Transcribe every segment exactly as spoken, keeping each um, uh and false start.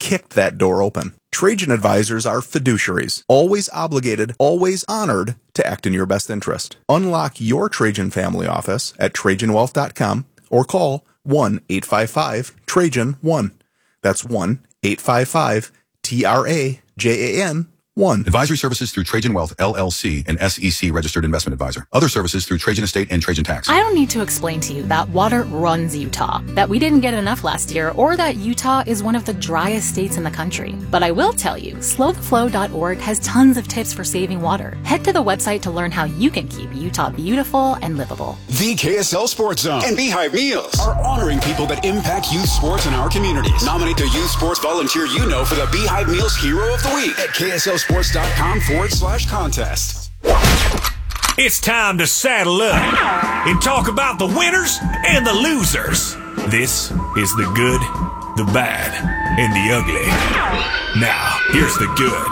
kicked that door open. Trajan advisors are fiduciaries, always obligated, always honored to act in your best interest. Unlock your Trajan family office at Trajan Wealth dot com or call one eight five five Trajan one. That's one eight five five T R A J A N one. Advisory services through Trajan Wealth, L L C, an S E C registered investment advisor. Other services through Trajan Estate and Trajan Tax. I don't need to explain to you that water runs Utah, that we didn't get enough last year, or that Utah is one of the driest states in the country. But I will tell you, slow the flow dot org has tons of tips for saving water. Head to the website to learn how you can keep Utah beautiful and livable. The K S L Sports Zone and Beehive Meals are honoring people that impact youth sports in our communities. Nominate the youth sports volunteer you know for the Beehive Meals Hero of the Week at K S L Sports dot com forward slash contest. It's time to saddle up and talk about the winners and the losers. This is the good, the bad, and the ugly. Now, here's the good.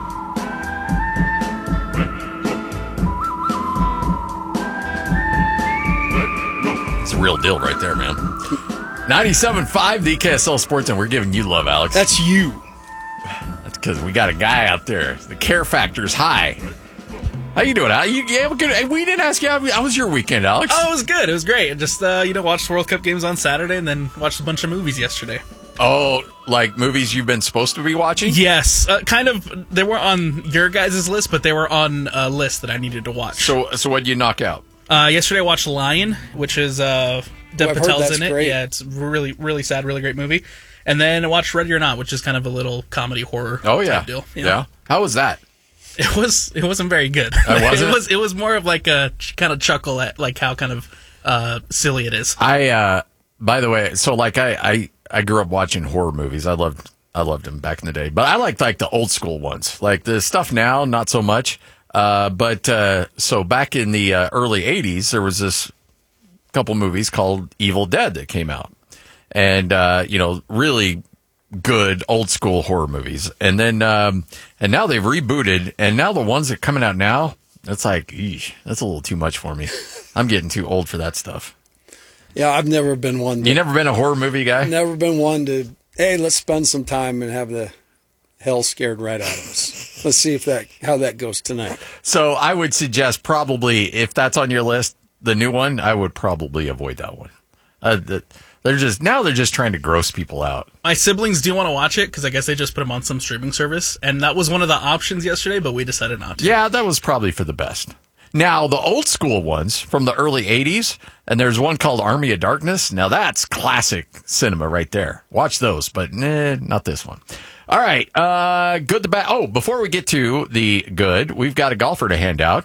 It's a real deal right there, man. ninety-seven point five, the K S L Sports, and we're giving you love, Alex. That's you. That's because we got a guy out there. The care factor's high. How you doing, Al? You, yeah, good. We didn't ask you how, how was your weekend, Alex? Oh, it was good. It was great. Just, uh, you know, watched World Cup games on Saturday and then watched a bunch of movies yesterday. Oh, like movies you've been supposed to be watching? Yes. Uh, kind of. They weren't on your guys' list, but they were on a list that I needed to watch. So so what did you knock out? Uh, yesterday I watched Lion, which is uh, Dev Oh, I've heard Patel's that's in it. great. Yeah, it's really, really sad, really great movie. And then I watched Ready or Not, which is kind of a little comedy horror Oh, yeah. type deal. you know? Yeah. How was that? It was. It wasn't very good. Oh, was it it? was. It was more of like a ch- kind of chuckle at like how kind of uh, silly it is. I, uh, by the way, so like I, I, I grew up watching horror movies. I loved, I loved them back in the day, but I liked like the old school ones. Like the stuff now, not so much. Uh, but, uh, so back in the uh, early eighties, there was this couple movies called Evil Dead that came out. And, uh, you know, really good old school horror movies. And then, um, and now they've rebooted, and now the ones that are coming out now, it's like, eesh, that's a little too much for me. I'm getting too old for that stuff. Yeah, I've never been one. To, You never been a horror movie guy? never been one to, hey, let's spend some time and have the hell scared right out of us. Let's see if that how that goes tonight. So I would suggest probably, if that's on your list, the new one, I would probably avoid that one. Uh, the, they're just now they're just trying to gross people out. My siblings do want to watch it because I guess they just put them on some streaming service, and that was one of the options yesterday, but we decided not to. Yeah, that was probably for the best. Now, the old school ones from the early eighties, and there's one called Army of Darkness. Now, that's classic cinema right there. Watch those, but nah, not this one. All right, uh, good, the bad. Oh, before we get to the good, we've got a golfer to hand out.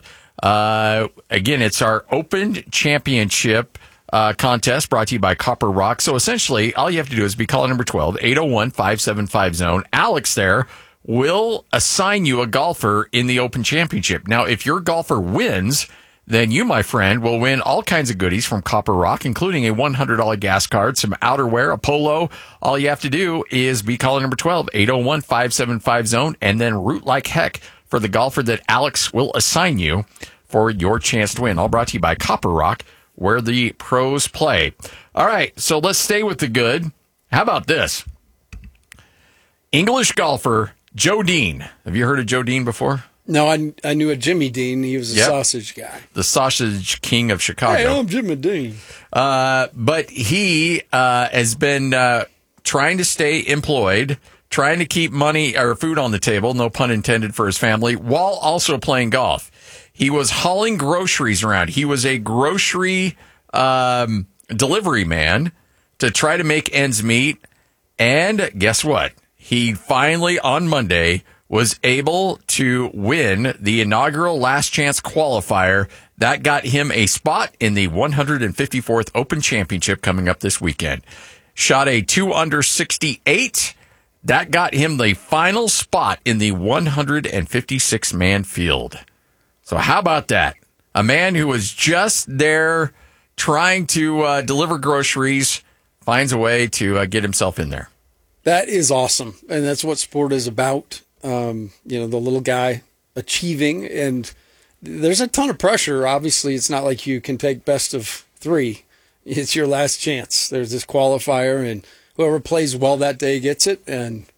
Uh, again, it's our Open Championship uh, contest brought to you by Copper Rock. So essentially, all you have to do is be caller number twelve, eight oh one, five seven five, zone. Alex there will assign you a golfer in the Open Championship. Now, if your golfer wins, then you, my friend, will win all kinds of goodies from Copper Rock, including a one hundred dollars gas card, some outerwear, a polo. All you have to do is be caller number twelve, eight oh one, five seven five, zone, and then root like heck for the golfer that Alex will assign you for your chance to win. All brought to you by Copper Rock, where the pros play. All right, so let's stay with the good. How about this? English golfer Joe Dean. Have you heard of Joe Dean before? No, I, I knew a Jimmy Dean. He was a Yep. sausage guy. The sausage king of Chicago. Hey, I'm Jimmy Dean. Uh, but he uh, has been uh, trying to stay employed, trying to keep money or food on the table, no pun intended, for his family, while also playing golf. He was hauling groceries around. He was a grocery um, delivery man to try to make ends meet. And guess what? He finally, on Monday, was able to win the inaugural Last Chance qualifier. That got him a spot in the one hundred fifty-fourth Open Championship coming up this weekend. Shot a two under sixty-eight. That got him the final spot in the one hundred fifty-six man field. So how about that? A man who was just there trying to uh, deliver groceries finds a way to uh, get himself in there. That is awesome. And that's what sport is about. Um, you know, the little guy achieving, and there's a ton of pressure. Obviously, it's not like you can take best of three. It's your last chance. There's this qualifier, and whoever plays well that day gets it. And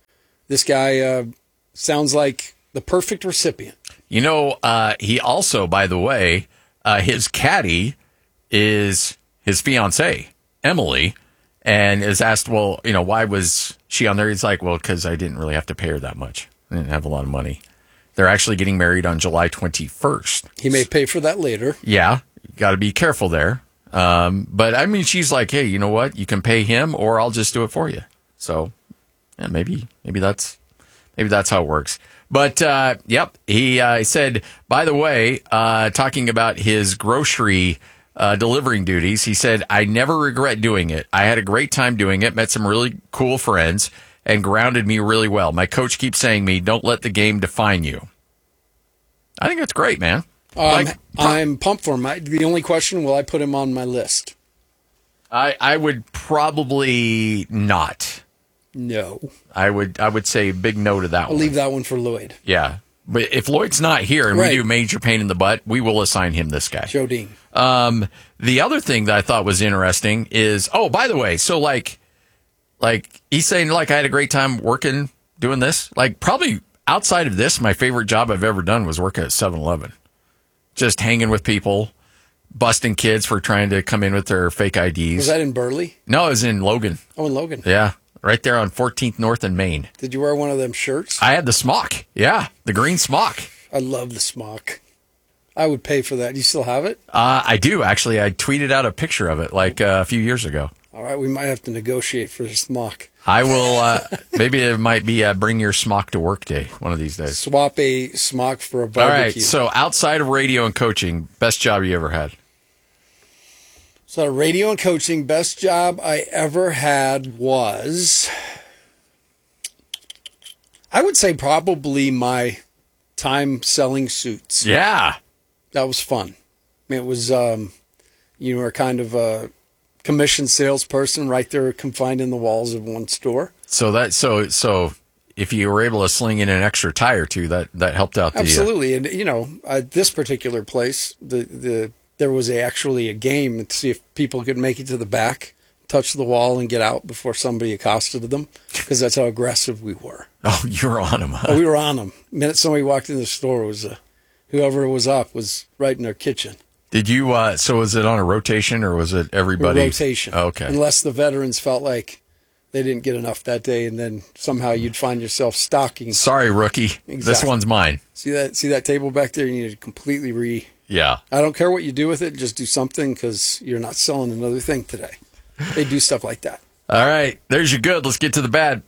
this guy uh, sounds like the perfect recipient. You know, uh, he also, by the way, uh, his caddy is his fiancée, Emily, and is asked, well, you know, why was she on there? He's like, well, because I didn't really have to pay her that much. I didn't have a lot of money. They're actually getting married on July twenty-first. He may pay for that later. Yeah, got to be careful there. Um, but, I mean, she's like, hey, you know what? You can pay him or I'll just do it for you. So, yeah, maybe maybe that's maybe that's how it works. But, uh, yep, he uh, said, by the way, uh, talking about his grocery uh, delivering duties, he said, I never regret doing it. I had a great time doing it, met some really cool friends, and grounded me really well. My coach keeps saying me, don't let the game define you. I think that's great, man. Um, like, I'm pumped for him. I, the only question, will I put him on my list? I, I would probably not. No. I would I would say big no to that I'll one. leave that one for Lloyd. Yeah. But if Lloyd's not here and Right. we do major pain in the butt, we will assign him this guy. Joe Dean. Um, the other thing that I thought was interesting is, oh, by the way, so like, like he's saying, like, I had a great time working, doing this. Like, probably outside of this, my favorite job I've ever done was working at seven eleven. Just hanging with people, busting kids for trying to come in with their fake I Ds. Was that in Burley? No, it was in Logan. Oh, in Logan. Yeah. Right there on fourteenth North and Main. Did you wear one of them shirts? I had the smock. Yeah, the green smock. I love the smock. I would pay for that. Do you still have it? Uh, I do, actually. I tweeted out a picture of it like uh, a few years ago. All right, we might have to negotiate for the smock. I will, uh, maybe it might be a bring your smock to work day one of these days. Swap a smock for a All barbecue. right, so outside of radio and coaching, best job you ever had? So radio and coaching, best job I ever had was, I would say probably my time selling suits. Yeah. That was fun. I mean, it was, um, you were kind of a commissioned salesperson right there confined in the walls of one store. So that, so, so if you were able to sling in an extra tie or two, that, that helped out the, Absolutely. And, you know, at this particular place, the, the, there was a, actually a game to see if people could make it to the back, touch the wall, and get out before somebody accosted them, because that's how aggressive we were. Oh, you were on them, huh? Oh, we were on them. The minute somebody walked in the store, it was uh, whoever was up was right in their kitchen. Did you, uh, so was it on a rotation or was it everybody? Rotation. Oh, okay. Unless the veterans felt like they didn't get enough that day, and then somehow you'd find yourself stocking. Sorry, rookie. This Exactly. one's mine. See that? See that table back there? You need to completely re. Yeah. I don't care what you do with it. Just do something, because you're not selling another thing today. They do stuff like that. All right. There's your good. Let's get to the bad.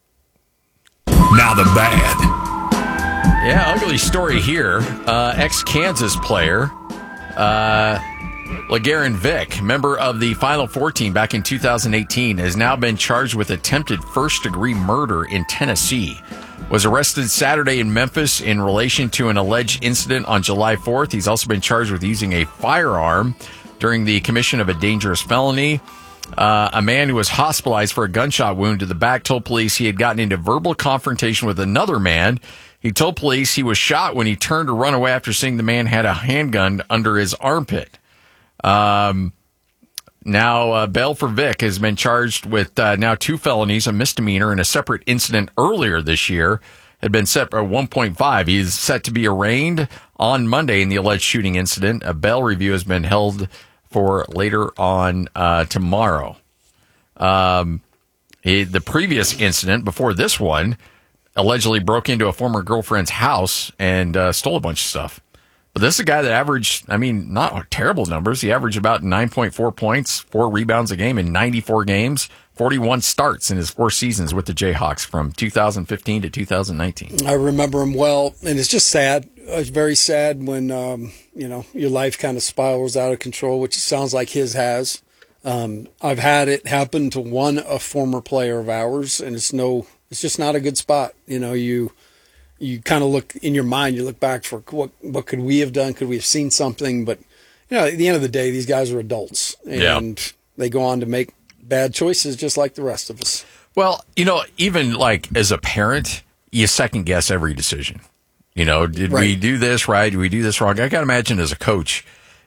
Now the bad. Yeah, ugly story here. Uh, ex-Kansas player, uh, LeGarren Vick, member of the Final Four team back in two thousand eighteen, has now been charged with attempted first-degree murder in Tennessee. Was arrested Saturday in Memphis in relation to an alleged incident on July fourth. He's also been charged with using a firearm during the commission of a dangerous felony. Uh, a man who was hospitalized for a gunshot wound to the back told police he had gotten into verbal confrontation with another man. He told police he was shot when he turned to run away after seeing the man had a handgun under his armpit. Um, now, uh, bail for Vick has been charged with uh, now two felonies, a misdemeanor, and a separate incident earlier this year had been set for one point five. He is set to be arraigned on Monday in the alleged shooting incident. A bail review has been held for later on uh, tomorrow. Um, he, the previous incident before this one allegedly broke into a former girlfriend's house and uh, stole a bunch of stuff. But this is a guy that averaged, I mean, not terrible numbers. He averaged about nine point four points, four rebounds a game in ninety-four games, forty-one starts in his four seasons with the Jayhawks from two thousand fifteen to two thousand nineteen. I remember him well, and it's just sad. It's very sad when, um, you know, your life kind of spirals out of control, which it sounds like his has. Um, I've had it happen to one a former player of ours, and it's no, it's just not a good spot. You know, you you kind of look in your mind, you look back for what what could we have done? Could we have seen something? But you know, at the end of the day, these guys are adults, and Yeah. they go on to make bad choices just like the rest of us. Well, you know, even like as a parent, you second guess every decision. You know, did we Right. do this right? Did we do this wrong? I got to imagine as a coach,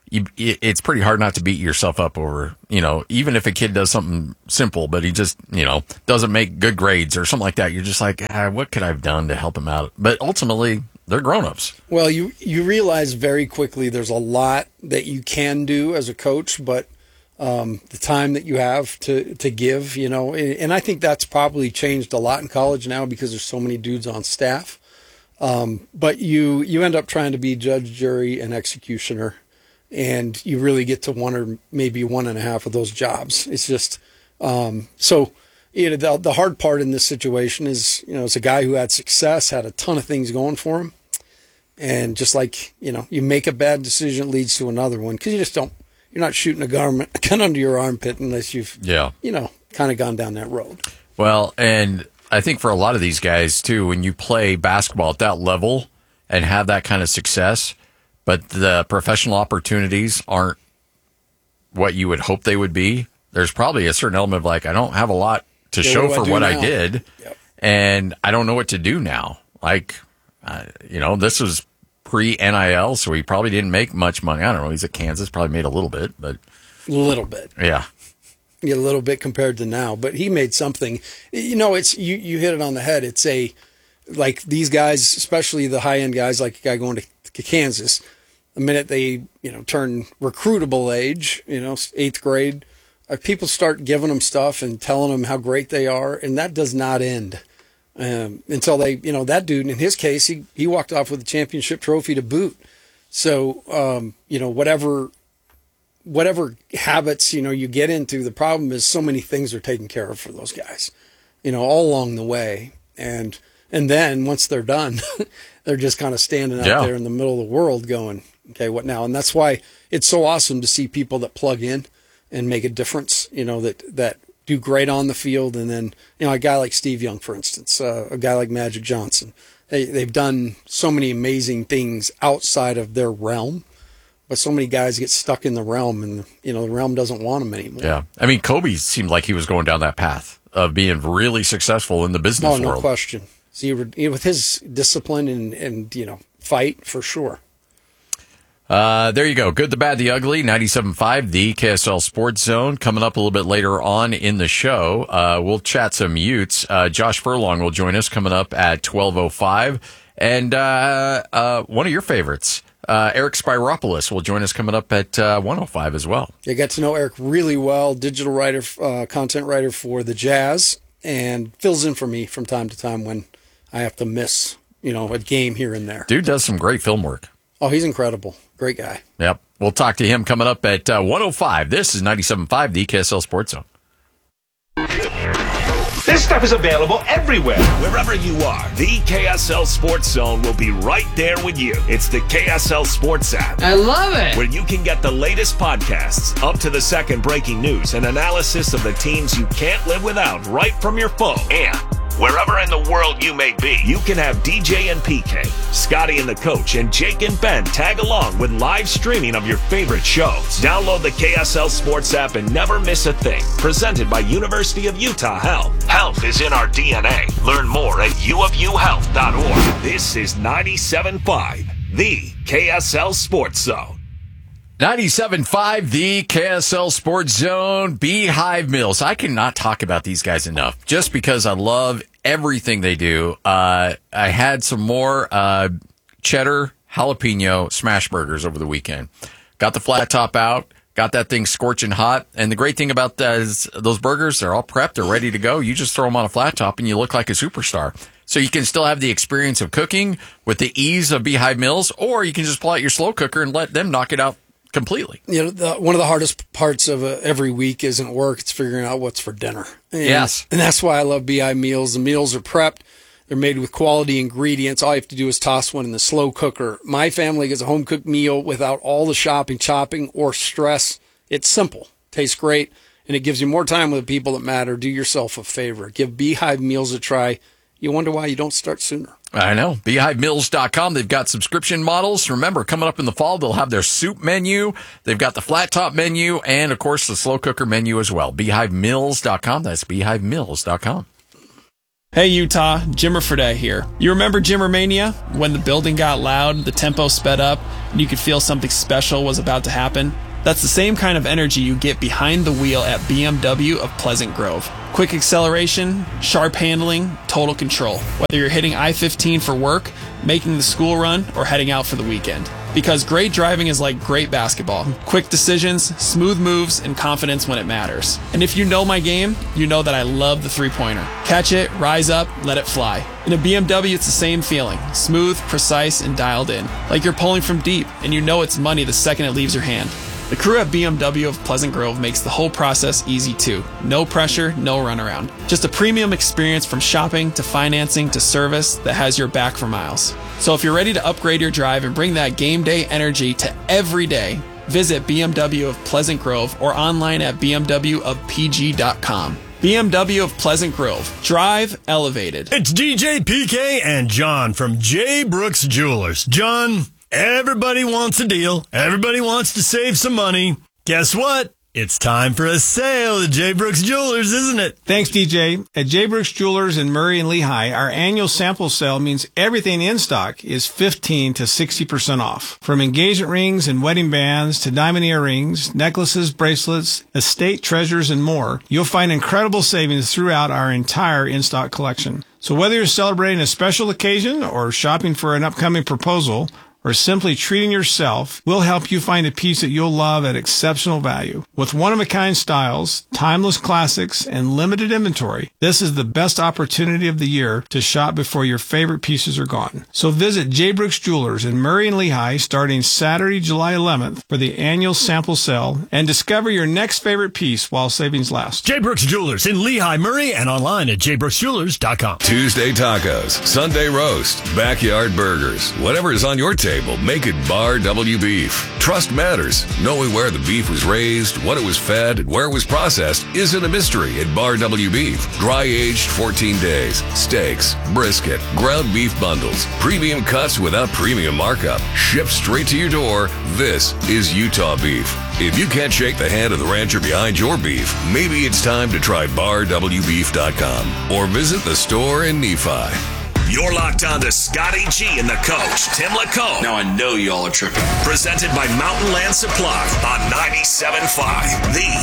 you, it's pretty hard not to beat yourself up over, you know, even if a kid does something simple, but he just, you know, doesn't make good grades or something like that. You're just like, ah, what could I have done to help him out? But ultimately, they're grown-ups. Well, you, you realize very quickly there's a lot that you can do as a coach, but um, the time that you have to, to give, you know, and, and I think that's probably changed a lot in college now because there's so many dudes on staff. Um, but you, you end up trying to be judge, jury, and executioner. And you really get to one or maybe one and a half of those jobs. It's just, um, so, you know, the, the hard part in this situation is, you know, it's a guy who had success, had a ton of things going for him. And just like, you know, you make a bad decision, it leads to another one. Cause you just don't, you're not shooting a garment gun under your armpit unless you've, yeah, you know, kind of gone down that road. Well, and I think for a lot of these guys too, when you play basketball at that level and have that kind of success, but the professional opportunities aren't what you would hope they would be, there's probably a certain element of like, I don't have a lot to Yeah, show what do I for do what now? I did, Yep. and I don't know what to do now. Like, uh, you know, this was pre-N I L, so he probably didn't make much money. I don't know. He's at Kansas, probably made a little bit, but A little bit. yeah. Yeah, a little bit compared to now, but he made something. You know, it's you, you hit it on the head. It's a, like these guys, especially the high-end guys, like a guy going to, to Kansas, the minute they, you know, turn recruitable age, you know, eighth grade, uh, people start giving them stuff and telling them how great they are, and that does not end um, until they, you know, that dude, in his case, he, he walked off with a championship trophy to boot. So, um, you know, whatever whatever habits, you know, you get into, the problem is so many things are taken care of for those guys, you know, all along the way. And, and then once they're done, they're just kind of standing out Yeah. there in the middle of the world going, okay, what now? And that's why it's so awesome to see people that plug in and make a difference, you know, that, that do great on the field. And then, you know, a guy like Steve Young, for instance, uh, a guy like Magic Johnson, they, they've done so many amazing things outside of their realm. But so many guys get stuck in the realm, and you know the realm doesn't want them anymore. Yeah, I mean, Kobe seemed like he was going down that path of being really successful in the business Oh, no world. question. See, with his discipline and and you know fight for sure. Uh, there you go. Good, the bad, the ugly. ninety-seven point five, the K S L Sports Zone. Coming up a little bit later on in the show, uh, we'll chat some Utes. Uh, Josh Furlong will join us coming up at twelve oh five, and uh, uh, one of your favorites. Uh, Eric Spiropoulos will join us coming up at uh, one oh five as well. I got to know Eric really well, digital writer, uh, content writer for the Jazz, and fills in for me from time to time when I have to miss, you know, a game here and there. Dude does some great film work. Oh, he's incredible. Great guy. Yep. We'll talk to him coming up at uh, one oh five. This is ninety-seven point five, the K S L Sports Zone. This stuff is available everywhere. Wherever you are, the K S L Sports Zone will be right there with you. It's the K S L Sports app. I love it. Where you can get the latest podcasts, up to the second breaking news, and analysis of the teams you can't live without right from your phone. And wherever in the world you may be, you can have D J and P K, Scotty and the Coach, and Jake and Ben tag along with live streaming of your favorite shows. Download the K S L Sports app and never miss a thing. Presented by University of Utah Health. Health is in our D N A. Learn more at u of u health dot org. This is ninety-seven point five, the K S L Sports Zone. ninety-seven point five, the K S L Sports Zone, Beehive Mills. I cannot talk about these guys enough just because I love everything they do. Uh, I had some more uh, cheddar jalapeno smash burgers over the weekend. Got the flat top out, got that thing scorching hot. And the great thing about that is those burgers, they're all prepped, they're ready to go. You just throw them on a flat top and you look like a superstar. So you can still have the experience of cooking with the ease of Beehive Mills, or you can just pull out your slow cooker and let them knock it out completely. You know, the, one of the hardest parts of uh, every week isn't work. It's figuring out what's for dinner. And, Yes. And that's why I love B I meals. The meals are prepped. They're made with quality ingredients. All you have to do is toss one in the slow cooker. My family gets a home cooked meal without all the shopping, chopping, or stress. It's simple, tastes great, and it gives you more time with the people that matter. Do yourself a favor. Give Beehive Meals a try. You wonder why you don't start sooner. I know. beehive mills dot com. They've got subscription models. Remember, coming up in the fall, they'll have their soup menu. They've got the flat top menu and, of course, the slow cooker menu as well. beehive mills dot com. That's beehive mills dot com. Hey Utah, Jimmer Fredette here. You remember Jimmermania? When the building got loud, the tempo sped up, and you could feel something special was about to happen? That's the same kind of energy you get behind the wheel at B M W of Pleasant Grove. Quick acceleration, sharp handling, total control. Whether you're hitting I fifteen for work, making the school run, or heading out for the weekend. Because great driving is like great basketball. Quick decisions, smooth moves, and confidence when it matters. And if you know my game, you know that I love the three-pointer. Catch it, rise up, let it fly. In a B M W, it's the same feeling. Smooth, precise, and dialed in. Like you're pulling from deep, and you know it's money the second it leaves your hand. The crew at B M W of Pleasant Grove makes the whole process easy too. No pressure, no runaround. Just a premium experience from shopping to financing to service that has your back for miles. So if you're ready to upgrade your drive and bring that game day energy to every day, visit B M W of Pleasant Grove or online at b m w of p g dot com. B M W of Pleasant Grove. Drive elevated. It's D J P K and John from J. Brooks Jewelers. John, everybody wants a deal. Everybody wants to save some money. Guess what? It's time for a sale at J. Brooks Jewelers, isn't it? Thanks, D J. At J. Brooks Jewelers in Murray and Lehigh, our annual sample sale means everything in stock is fifteen to sixty percent off. From engagement rings and wedding bands to diamond earrings, necklaces, bracelets, estate treasures, and more, you'll find incredible savings throughout our entire in-stock collection. So whether you're celebrating a special occasion or shopping for an upcoming proposal, or simply treating yourself, we'll help you find a piece that you'll love at exceptional value. With one-of-a-kind styles, timeless classics, and limited inventory, this is the best opportunity of the year to shop before your favorite pieces are gone. So visit J. Brooks Jewelers in Murray and Lehigh starting Saturday, July eleventh for the annual sample sale and discover your next favorite piece while savings last. J. Brooks Jewelers in Lehigh, Murray, and online at j brooks jewelers dot com. Tuesday tacos, Sunday roast, backyard burgers, whatever is on your table. Make it Bar W Beef. Trust matters. Knowing where the beef was raised, what it was fed, and where it was processed isn't a mystery at Bar W Beef. Dry aged fourteen days. Steaks, brisket, ground beef bundles, premium cuts without premium markup. Shipped straight to your door. This is Utah beef. If you can't shake the hand of the rancher behind your beef, maybe it's time to try bar w beef dot com or visit the store in Nephi. You're locked on to Scotty G and the coach, Tim LaComb. Now I know y'all are tripping. Presented by Mountain Land Supply on ninety-seven point five, the